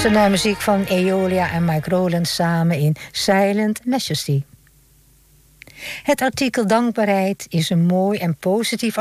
luistert naar muziek van Eolia en Mike Rowland samen in Silent Majesty. Het artikel dankbaarheid is een mooi en positief